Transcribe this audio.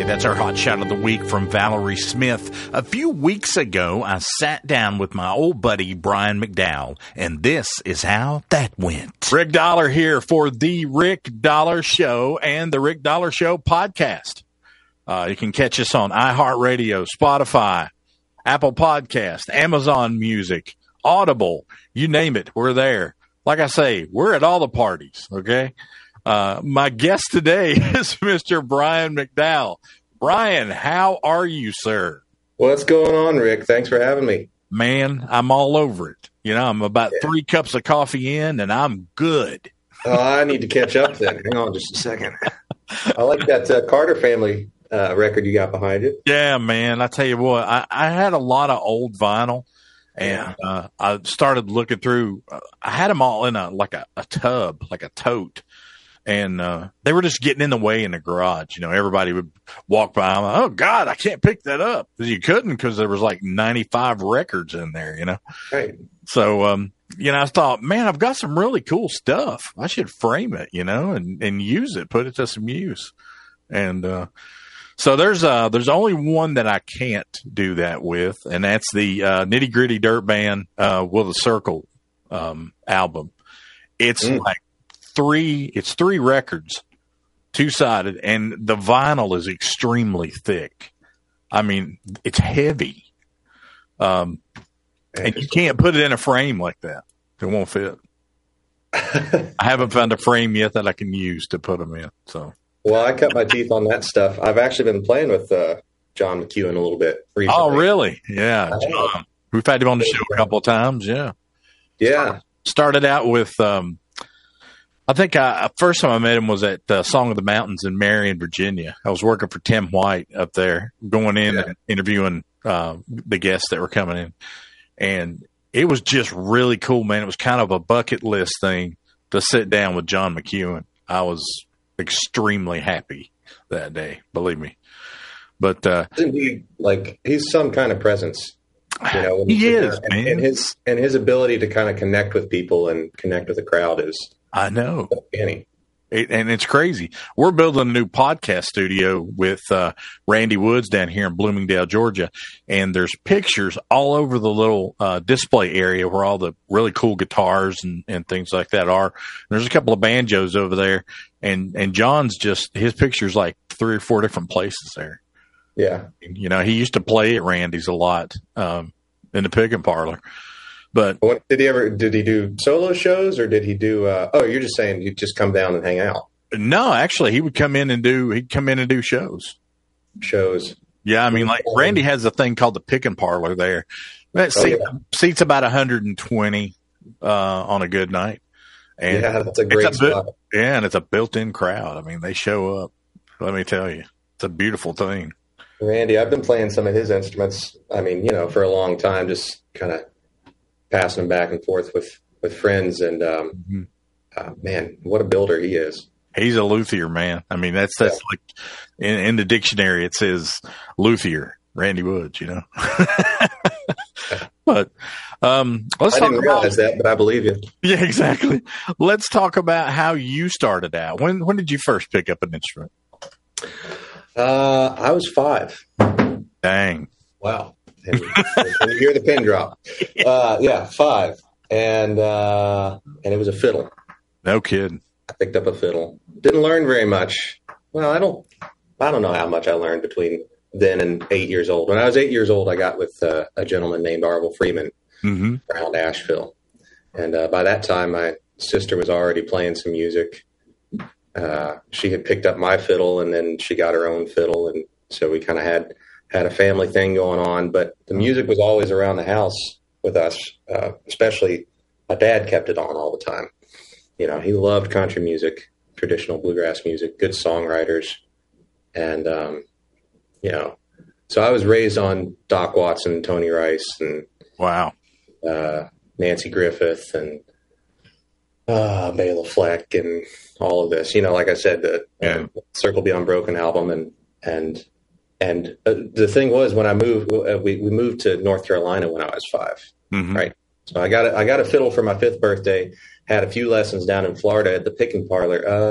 That's our hot shot of the week from Valerie Smith. A few weeks ago, I sat down with my old buddy, Brian McDowell, and this is how that went. Rick Dollar here for the Rick Dollar Show and the Rick Dollar Show podcast. You can catch us on iHeartRadio, Spotify, Apple Podcast, Amazon Music, Audible, you name it, we're there. Like I say, we're at all the parties, okay? My guest today is Mr. Brian McDowell. Brian, how are you, sir? What's going on, Rick? Thanks for having me. Man, I'm all over it. You know, I'm about 3 cups of coffee in, and I'm good. Oh, I need to catch up then. Hang on just a second. I like that Carter Family record you got behind you. Yeah, man. I tell you what, I had a lot of old vinyl, and I started looking through. I had them all in a tub, like a tote. And they were just getting in the way in the garage. You know, everybody would walk by. I'm like, oh, God, I can't pick that up. You couldn't because there was like 95 records in there, you know. Right. So, you know, I thought, man, I've got some really cool stuff. I should frame it, you know, and use it, put it to some use. And so there's only one that I can't do that with, and that's the Nitty Gritty Dirt Band Will the Circle album. It's like it's 3 records, 2-sided, and the vinyl is extremely thick. I mean, it's heavy. And you can't put it in a frame like that. It won't fit. I haven't found a frame yet that I can use to put them in. So, well, I cut my teeth on that stuff. I've actually been playing with John McEwen a little bit recently. Oh, really? Yeah. John. We've had him on the show a couple of times. Yeah. Yeah. Started out with, I think first time I met him was at Song of the Mountains in Marion, Virginia. I was working for Tim White up there, going in and interviewing the guests that were coming in. And it was just really cool, man. It was kind of a bucket list thing to sit down with John McEwen. I was extremely happy that day, believe me. But isn't he, like, he's some kind of presence? You know, he is, man. And his ability to kind of connect with people and connect with the crowd is. I know. And it's crazy. We're building a new podcast studio with Randy Woods down here in Bloomingdale, Georgia. And there's pictures all over the little display area where all the really cool guitars and things like that are. There's a couple of banjos over there. And John's his picture's like 3 or 4 different places there. Yeah. You know, he used to play at Randy's a lot in the Pickin' Parlor. But did he do solo shows or did he do, you're just saying he'd just come down and hang out? No, actually he'd come in and do shows. Yeah. I mean, like Randy has a thing called the Pickin' Parlor there. That seats about 120, on a good night. And yeah, that's a great spot. Yeah. And it's a built-in crowd. I mean, they show up, let me tell you, it's a beautiful thing. Randy, I've been playing some of his instruments. I mean, you know, for a long time, just kind of passing them back and forth with friends, and man, what a builder he is. He's a luthier, man. I mean, that's like in the dictionary it says luthier, Randy Woods, you know. But let's talk about realize that, but I believe you. Yeah, exactly. Let's talk about how you started out. When did you first pick up an instrument? I was 5. Dang. Wow. And you hear the pin drop. 5. And it was a fiddle. No kidding. I picked up a fiddle. Didn't learn very much. Well, I don't know how much I learned between then and 8 years old. When I was 8 years old, I got with a gentleman named Arvel Freeman around Asheville. And by that time, my sister was already playing some music. She had picked up my fiddle, and then she got her own fiddle. And so we kind of had a family thing going on, but the music was always around the house with us, especially my dad kept it on all the time. You know, he loved country music, traditional bluegrass music, good songwriters. And, you know, so I was raised on Doc Watson, Tony Rice, and wow, Nancy Griffith, and Bela Fleck, and all of this. You know, like I said, the Circle Beyond Broken album, and the thing was, when I moved, we moved to North Carolina when I was 5, right? So I got a fiddle for my 5th birthday. Had a few lessons down in Florida at the Pickin' Parlor.